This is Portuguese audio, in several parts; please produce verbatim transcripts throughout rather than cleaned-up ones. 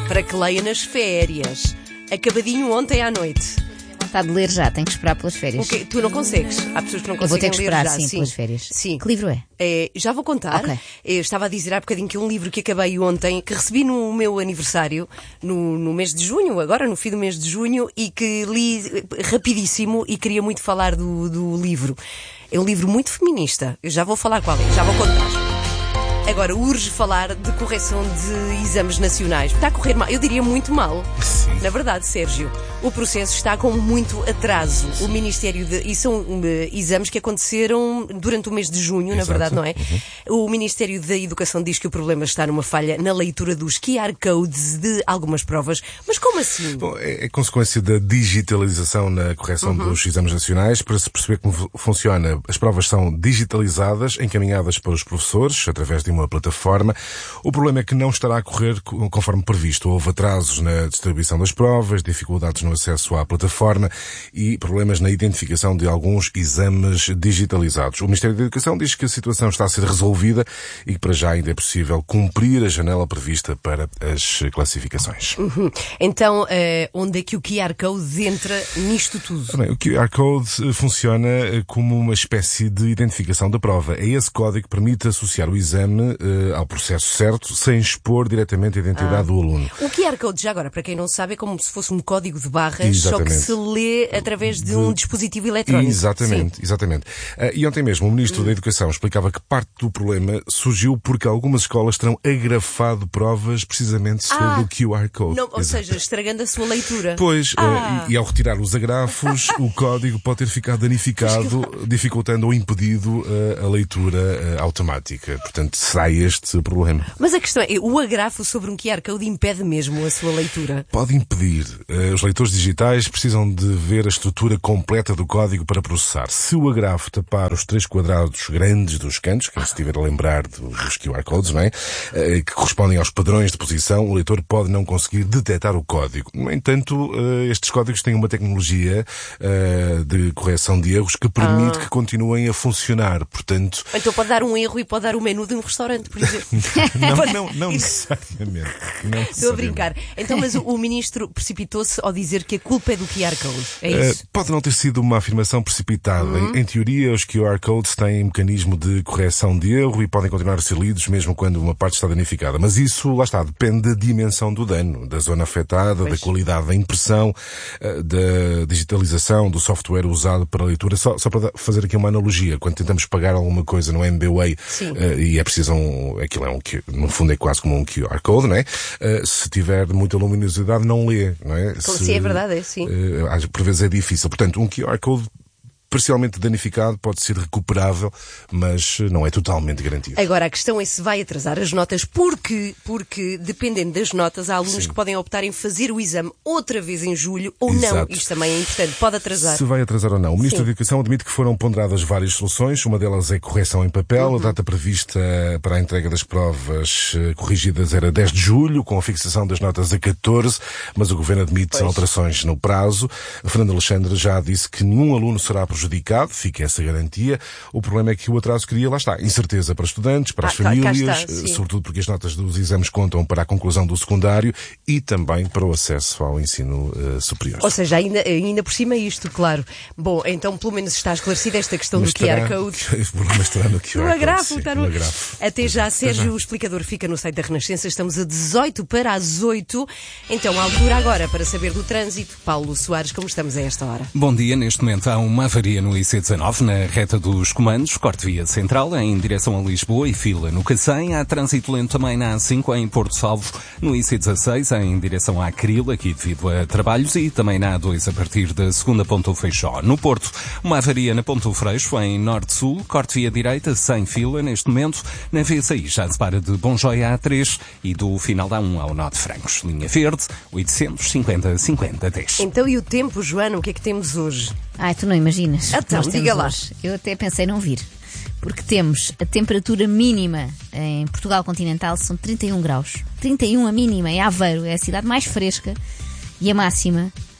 para que leia nas férias. Acabadinho ontem à noite. Está de ler já, tenho que esperar pelas férias. Okay, tu não consegues. Há pessoas que não conseguem ler já. Eu vou ter que esperar, sim, sim, pelas férias. Sim. Que livro é? É, já vou contar. Okay. Eu estava a dizer há bocadinho que é um livro que acabei ontem, que recebi no meu aniversário, no, no mês de junho, agora no fim do mês de junho, e que li rapidíssimo e queria muito falar do, do livro. É um livro muito feminista. Eu já vou falar qual é, já vou contar. Agora, urge falar de correção de exames nacionais. Está a correr mal, eu diria muito mal. Sim. Na verdade, Sérgio, o processo está com muito atraso. O Ministério de... E são uh, exames que aconteceram durante o mês de junho, Exato. Na verdade, não é? Uhum. O Ministério da Educação diz que o problema está numa falha na leitura dos Q R codes de algumas provas. Mas como assim? Bom, é, é consequência da digitalização na correção uhum. dos exames nacionais. Para se perceber como funciona, as provas são digitalizadas, encaminhadas para os professores, através de uma plataforma. O problema é que não estará a correr conforme previsto. Houve atrasos na distribuição das provas, dificuldades no acesso à plataforma e problemas na identificação de alguns exames digitalizados. O Ministério da Educação diz que a situação está a ser resolvida e que para já ainda é possível cumprir a janela prevista para as classificações. Uhum. Então, eh, onde é que o Q R Code entra nisto tudo? Bem, o Q R Code funciona como uma espécie de identificação da prova. É esse código que permite associar o exame uh, ao processo certo, sem expor diretamente a identidade ah. do aluno. O Q R Code, já agora, para quem não sabe, é como se fosse um código de barras, exatamente. Só que se lê através de, de... um dispositivo eletrónico. Exatamente, Sim. exatamente. Uh, e ontem mesmo o Ministro hum. da Educação explicava que parte do problema surgiu porque algumas escolas terão agrafado provas precisamente sobre ah, o Q R Code. Não, ou seja, estragando a sua leitura. Pois, ah. uh, e, e ao retirar os agrafos, o código pode ter ficado danificado, dificultando ou impedido uh, a leitura uh, automática. Portanto, será este o problema. Mas a questão é, o agrafo sobre um Q R Code impede mesmo a sua leitura? Pode impedir. Uh, os leitores digitais precisam de ver a estrutura completa do código para processar. Se o agrafo tapar os três quadrados grandes dos cantos, quem se estiver a lembrar dos Q R Codes, não é? Uh, que correspondem aos padrões de posição, o leitor pode não conseguir detectar o código. No entanto, uh, estes códigos têm uma tecnologia uh, de correção de erros que permite ah. que continuem a funcionar. Portanto... Então pode dar um erro e pode dar o menu de um restaurante, por exemplo. não, não, não necessariamente. Não Estou a brincar. Então, mas o, o Ministro precipitou-se ao dizer que a culpa é do Q R Code. É isso? Uh, pode não ter sido uma afirmação precipitada. Uhum. Em, em teoria, os Q R Codes têm mecanismo de correção de erro e podem continuar a ser lidos mesmo quando uma parte está danificada. Mas isso, lá está, depende da dimensão do dano, da zona afetada, pois. Da qualidade da impressão, uh, da digitalização do software usado para a leitura. Só, só para fazer aqui uma analogia, quando tentamos pagar alguma coisa no M B W A uh, e é preciso um, aquilo é um, no fundo é quase como um Q R Code, não é? Uh, se tiver muita luminosidade, não lê, não é? Como se, é verdade, é sim. Uh, por vezes é difícil. Portanto, um Q R Code parcialmente danificado pode ser recuperável, mas não é totalmente garantido. Agora, a questão é se vai atrasar as notas, porque, porque dependendo das notas, há alunos Sim. que podem optar em fazer o exame outra vez em julho ou Exato. Não. Isto também é importante. Pode atrasar. Se vai atrasar ou não. O Ministro Sim. da Educação admite que foram ponderadas várias soluções. Uma delas é correção em papel. Uhum. A data prevista para a entrega das provas corrigidas era dez de julho, com a fixação das notas a catorze, mas o Governo admite pois. alterações no prazo. A Fernando Alexandre já disse que nenhum aluno será prejudicado. Fica essa garantia. O problema é que o atraso cria, lá está, incerteza para estudantes, para ah, as famílias, está, sobretudo porque as notas dos exames contam para a conclusão do secundário e também para o acesso ao ensino uh, superior. Ou seja, ainda, ainda por cima isto, claro. Bom, então pelo menos está esclarecida esta questão Mas do estará, Q R Code. O problema estará no Q R Code. Agrafo, sim, está no... no agrafo. Até já, Sérgio, já. O explicador fica no site da Renascença. Estamos a dezoito para as oito. Então, a altura agora para saber do trânsito. Paulo Soares, como estamos a esta hora? Bom dia. Neste momento há uma avaria no I C dezanove, na reta dos comandos, corte via central, em direção a Lisboa e fila no Cacém. Há trânsito lento também na A cinco, em Porto Salvo, no I C dezasseis, em direção à Acril, aqui devido a trabalhos, e também na A dois, a partir da segunda Ponta Feixó. No Porto, uma avaria na Ponta Freixo, em Norte-Sul, corte via direita, sem fila, neste momento. Na V S I já se para de Bom Joia a três e do final da A um ao Nó de Francos. Linha verde, oitocentos e cinquenta, cinquenta, dez. Então, e o tempo, Joana, o que é que temos hoje? Ai, tu não imaginas. Então, diga lá. Hoje. Eu até pensei não vir, porque temos a temperatura mínima em Portugal continental, são trinta e um graus. trinta e um a mínima, em Aveiro, é a cidade mais fresca, e a máxima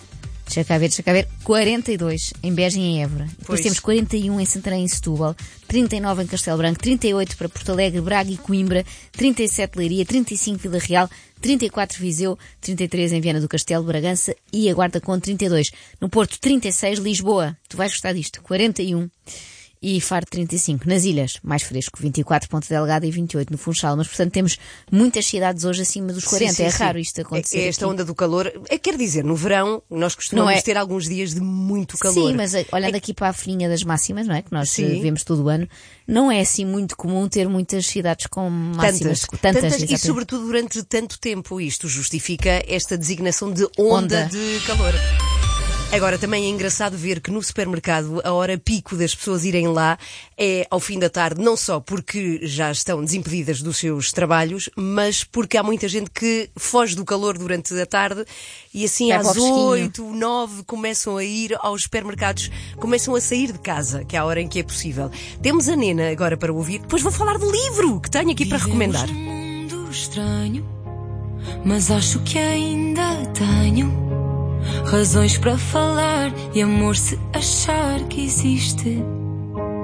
Deixa cá ver, deixa cá ver. quarenta e dois em Beja e em Évora. Depois Pois. temos quarenta e um em Santarém e Setúbal, trinta e nove em Castelo Branco, trinta e oito para Porto Alegre, Braga e Coimbra, trinta e sete Leiria, trinta e cinco Vila Real, trinta e quatro Viseu, trinta e três em Viana do Castelo, Bragança e a Guarda com trinta e dois. No Porto, trinta e seis, Lisboa. Tu vais gostar disto. quarenta e um. E Faro trinta e cinco. Nas ilhas, mais fresco, vinte e quatro, Ponta Delgada e vinte e oito no Funchal. Mas, portanto, temos muitas cidades hoje acima dos quarenta. Sim, sim, é sim. raro isto acontecer. É esta aqui. onda do calor. É, quer dizer, no verão nós costumamos Não é- ter alguns dias de muito calor. Sim, mas eh, olhando aqui para a folhinha das máximas, não é? Que nós Sim. eh, vemos todo o ano, não é assim muito comum ter muitas cidades com máximas. Tantas, Tantas, tantas e exatamente. sobretudo durante tanto tempo. Isto justifica esta designação de onda, Onda. de calor. Agora, também é engraçado ver que no supermercado a hora pico das pessoas irem lá é ao fim da tarde, não só porque já estão desimpedidas dos seus trabalhos, mas porque há muita gente que foge do calor durante a tarde e assim Vai para o às fresquinho. oito, nove começam a ir aos supermercados, começam a sair de casa, que é a hora em que é possível. Temos a Nena agora para ouvir, depois vou falar do livro que tenho aqui para recomendar. Vivemos num mundo estranho, mas acho que ainda tenho razões para falar e amor se achar que existe.